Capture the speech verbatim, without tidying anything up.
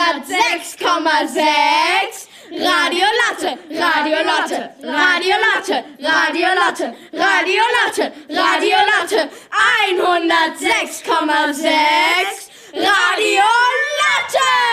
hundertsechs Komma sechs Radio Latte, Radio Latte, Radio Latte, Radio Latte, Radio Latte, Radio Latte, hundertsechs Komma sechs Radio Latte!